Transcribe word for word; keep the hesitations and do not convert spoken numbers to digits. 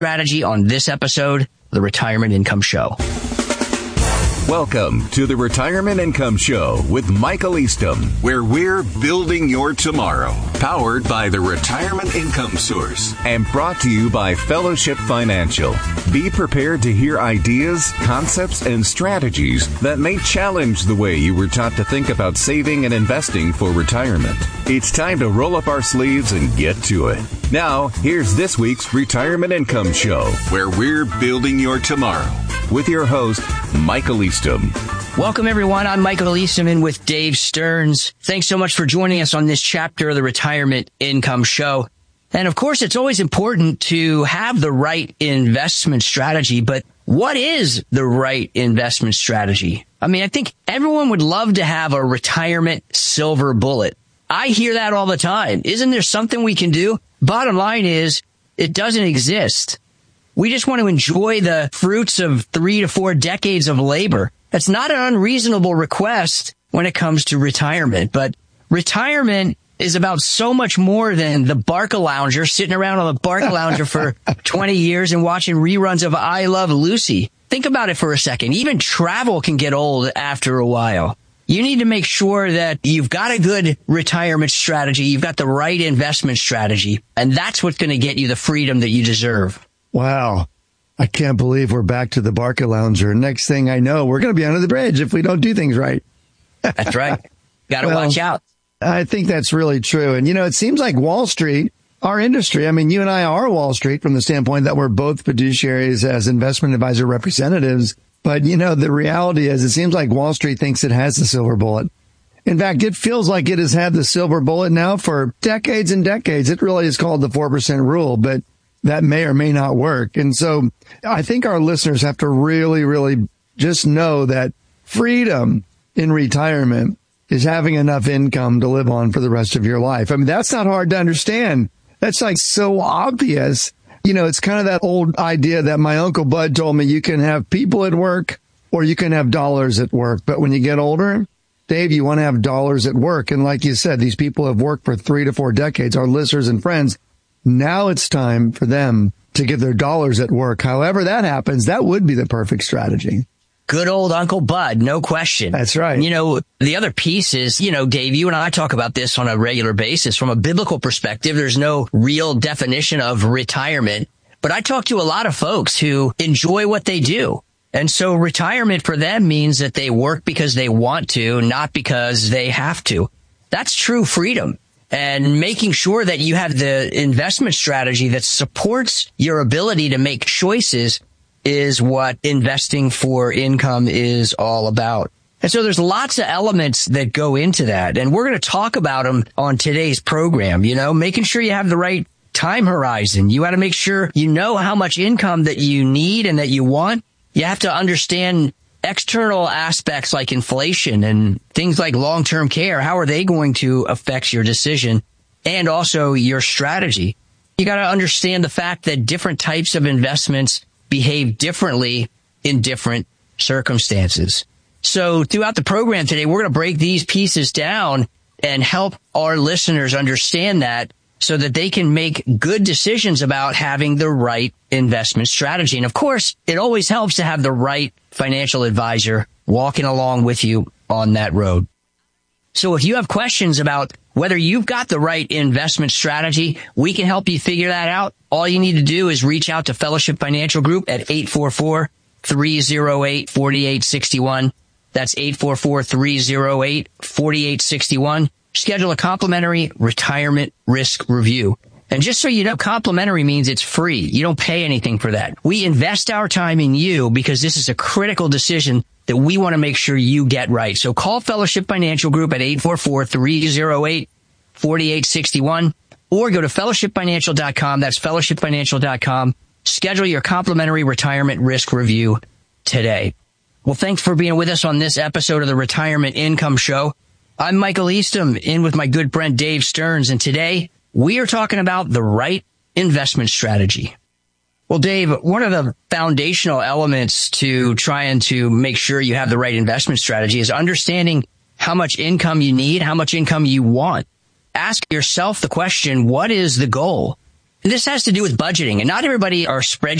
strategy on this episode of the Retirement Income Show. Welcome to the Retirement Income Show with Michael Eastham, where we're building your tomorrow. Powered by the Retirement Income Source and brought to you by Fellowship Financial. Be prepared to hear ideas, concepts, and strategies that may challenge the way you were taught to think about saving and investing for retirement. It's time to roll up our sleeves and get to it. Now, here's this week's Retirement Income Show, where we're building your tomorrow, with your host, Michael Eastham. Welcome, everyone. I'm Michael Eastham in with Dave Stearns. Thanks so much for joining us on this chapter of the Retirement Income Show. And of course, it's always important to have the right investment strategy. But what is the right investment strategy? I mean, I think everyone would love to have a retirement silver bullet. I hear that all the time. Isn't there something we can do? Bottom line is, it doesn't exist. We just want to enjoy the fruits of three to four decades of labor. That's not an unreasonable request when it comes to retirement. But retirement is about so much more than the Barcalounger, sitting around on the Barcalounger for twenty years and watching reruns of I Love Lucy. Think about it for a second. Even travel can get old after a while. You need to make sure that you've got a good retirement strategy. You've got the right investment strategy. And that's what's going to get you the freedom that you deserve. Wow. I can't believe we're back to the Barcalounger. Next thing I know, we're going to be under the bridge if we don't do things right. That's right. Got to well, watch out. I think that's really true. And, you know, it seems like Wall Street, our industry, I mean, you and I are Wall Street from the standpoint that we're both fiduciaries as investment advisor representatives. But, you know, the reality is it seems like Wall Street thinks it has the silver bullet. In fact, it feels like it has had the silver bullet now for decades and decades. It really is called the four percent rule, but that may or may not work. And so I think our listeners have to really, really just know that freedom in retirement is having enough income to live on for the rest of your life. I mean, that's not hard to understand. That's like so obvious. You know, it's kind of that old idea that my Uncle Bud told me, you can have people at work or you can have dollars at work. But when you get older, Dave, you want to have dollars at work. And like you said, these people have worked for three to four decades, our listeners and friends. Now it's time for them to get their dollars at work. However that happens, that would be the perfect strategy. Good old Uncle Bud, no question. That's right. You know, the other piece is, you know, Dave, you and I talk about this on a regular basis. From a biblical perspective, there's no real definition of retirement. But I talk to a lot of folks who enjoy what they do. And so retirement for them means that they work because they want to, not because they have to. That's true freedom. And making sure that you have the investment strategy that supports your ability to make choices is what investing for income is all about. And so there's lots of elements that go into that. And we're going to talk about them on today's program. You know, making sure you have the right time horizon. You got to make sure you know how much income that you need and that you want. You have to understand external aspects like inflation and things like long-term care. How are they going to affect your decision and also your strategy? You got to understand the fact that different types of investments behave differently in different circumstances. So throughout the program today, we're going to break these pieces down and help our listeners understand that so that they can make good decisions about having the right investment strategy. And of course, it always helps to have the right financial advisor walking along with you on that road. So if you have questions about whether you've got the right investment strategy, we can help you figure that out. All you need to do is reach out to Fellowship Financial Group at eight four four, three oh eight, four eight six one. That's eight four four, three oh eight, four eight six one. Schedule a complimentary retirement risk review. And just so you know, complimentary means it's free. You don't pay anything for that. We invest our time in you because this is a critical decision that we want to make sure you get right. So call Fellowship Financial Group at eight four four, three oh eight, four eight six one or go to fellowship financial dot com. That's fellowship financial dot com. Schedule your complimentary retirement risk review today. Well, thanks for being with us on this episode of the Retirement Income Show. I'm Michael Eastham, in with my good friend Dave Stearns, and today we are talking about the right investment strategy. Well, Dave, one of the foundational elements to trying to make sure you have the right investment strategy is understanding how much income you need, how much income you want. Ask yourself the question, what is the goal? This has to do with budgeting, and not everybody are spreadsheet